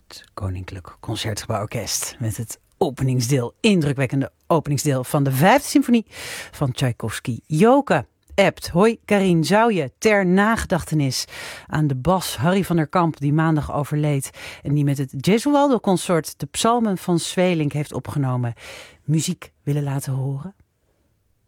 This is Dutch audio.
het Koninklijk Concertgebouworkest met het indrukwekkende openingsdeel van de 5e symfonie van Tchaikovsky. Joke appt: hoi Karin, zou je ter nagedachtenis aan de bas Harry van der Kamp, die maandag overleed en die met het Gesualdo Consort de psalmen van Sweelinck heeft opgenomen, muziek willen laten horen?